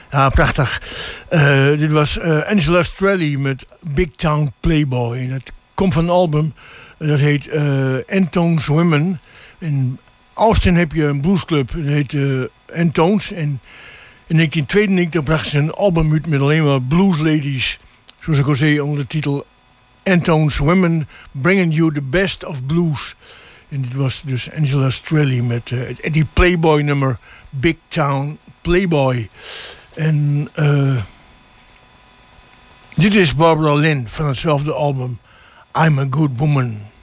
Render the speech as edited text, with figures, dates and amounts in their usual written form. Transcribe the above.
Ja, prachtig. Dit was Angela Strelly met Big Town Playboy. En dat komt van een album dat heet Antone's Women. In Austin heb je een bluesclub, dat heet Antone's. En in 1992 bracht ze een album uit met alleen maar bluesladies. Zoals ik al zei, onder de titel Antone's Women, Bringing You the Best of Blues. En dit was dus Angela Strelly met die Playboy nummer Big Town Playboy. En dit is Barbara Lynn van hetzelfde album I'm a Good Woman.